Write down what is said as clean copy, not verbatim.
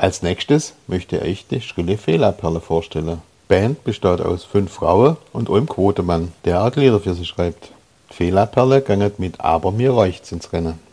Als nächstes möchte ich die Schrille Fela-Perle vorstellen. Die Band besteht aus 5 Frauen und einem Quotemann, der auch Lieder für sie schreibt. Die Fela-Perle ganget mit Aber mir reicht's ins Rennen.